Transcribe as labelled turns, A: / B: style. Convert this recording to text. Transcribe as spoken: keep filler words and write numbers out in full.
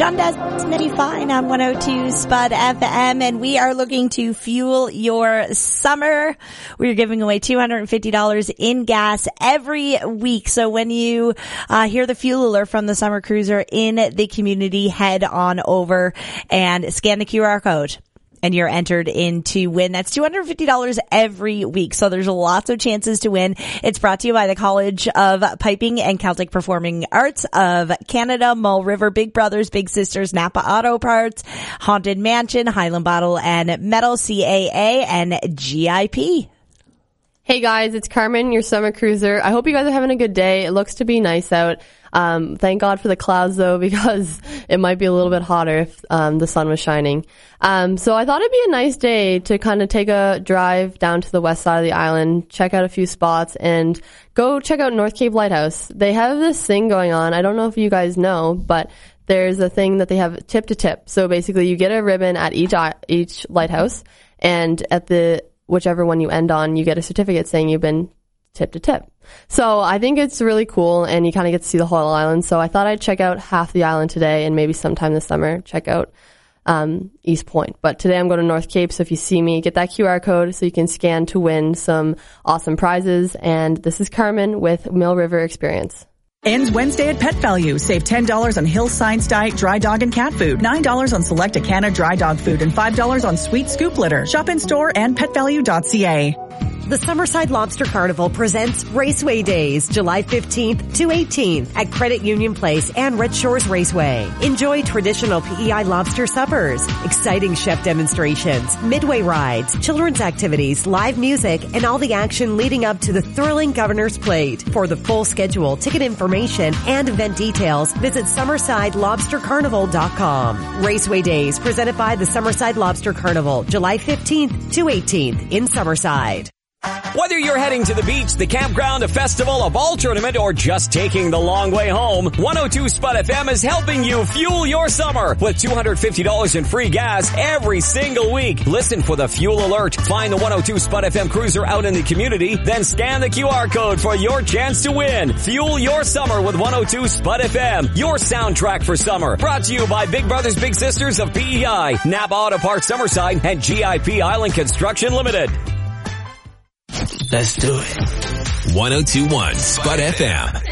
A: John Desmond Fine on one oh two Spud F M, and we are looking to fuel your summer. We're giving away two hundred fifty dollars in gas every week. So when you uh, hear the fuel alert from the Summer Cruiser in the community, head on over and scan the Q R code. And you're entered in to win. That's two hundred fifty dollars every week. So there's lots of chances to win. It's brought to you by the College of Piping and Celtic Performing Arts of Canada, Mull River, Big Brothers, Big Sisters, Napa Auto Parts, Haunted Mansion, Highland Bottle and Metal, C A A, and G I P.
B: Hey guys, it's Carmen, your summer cruiser. I hope you guys are having a good day. It looks to be nice out. Um, thank God for the clouds though, because it might be a little bit hotter if um, the sun was shining. Um, so I thought it'd be a nice day to kind of take a drive down to the west side of the island, check out a few spots, and go check out North Cape Lighthouse. They have this thing going on. I don't know if you guys know, but there's a thing that they have tip to tip. So basically you get a ribbon at each each lighthouse, and at the whichever one you end on, you get a certificate saying you've been tip to tip. So I think it's really cool, and you kind of get to see the whole island. So I thought I'd check out half the island today, and maybe sometime this summer check out um East Point. But today I'm going to North Cape, so if you see me, get that Q R code so you can scan to win some awesome prizes. And this is Carmen with Mill River Experience.
C: Ends Wednesday at Pet Value. Save ten dollars on Hill Science Diet dry dog and cat food, nine dollars on select Acana dry dog food, and five dollars on Sweet Scoop litter. Shop in store and pet value dot c a.
D: The Summerside Lobster Carnival presents Raceway Days, July fifteenth to eighteenth at Credit Union Place and Red Shores Raceway. Enjoy traditional P E I lobster suppers, exciting chef demonstrations, midway rides, children's activities, live music, and all the action leading up to the thrilling Governor's Plate. For the full schedule, ticket information, and event details, visit summerside lobster carnival dot com. Raceway Days, presented by the Summerside Lobster Carnival, July fifteenth to eighteenth in Summerside.
E: Whether you're heading to the beach, the campground, a festival, a ball tournament, or just taking the long way home, one oh two Spud F M is helping you fuel your summer with two hundred fifty dollars in free gas every single week. Listen for the fuel alert. Find the one oh two Spud F M cruiser out in the community, then scan the Q R code for your chance to win. Fuel your summer with one oh two Spud F M, your soundtrack for summer. Brought to you by Big Brothers Big Sisters of P E I, Napa Auto Parts Summerside, and G I P Island Construction Limited.
F: Let's do it. one oh two point one Spud F M.